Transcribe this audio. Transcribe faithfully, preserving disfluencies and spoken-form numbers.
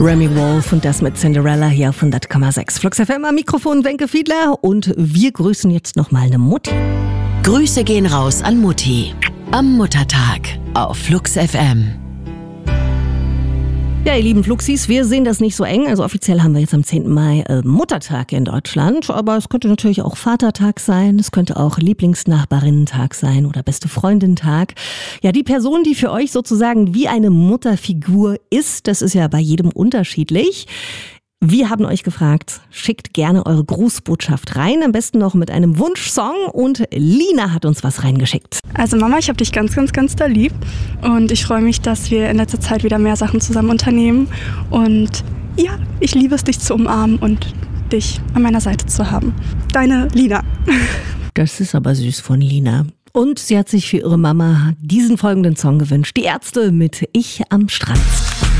Remy Wolf und das mit Cinderella hier auf hundert Komma sechs. Flux F M am Mikrofon Wenke Fiedler und wir grüßen jetzt nochmal eine Mutti. Grüße gehen raus an Mutti am Muttertag auf Flux F M. Ja, ihr lieben Fluxis, wir sehen das nicht so eng. Also offiziell haben wir jetzt am zehnten Mai äh, Muttertag in Deutschland. Aber es könnte natürlich auch Vatertag sein. Es könnte auch Lieblingsnachbarinnentag sein oder beste Freundin-Tag. Ja, die Person, die für euch sozusagen wie eine Mutterfigur ist, das ist ja bei jedem unterschiedlich. Wir haben euch gefragt, schickt gerne eure Grußbotschaft rein, am besten noch mit einem Wunschsong und Lina hat uns was reingeschickt. Also Mama, ich habe dich ganz, ganz, ganz doll lieb und ich freue mich, dass wir in letzter Zeit wieder mehr Sachen zusammen unternehmen und ja, ich liebe es, dich zu umarmen und dich an meiner Seite zu haben. Deine Lina. Das ist aber süß von Lina. Und sie hat sich für ihre Mama diesen folgenden Song gewünscht. Die Ärzte mit Ich am Strand.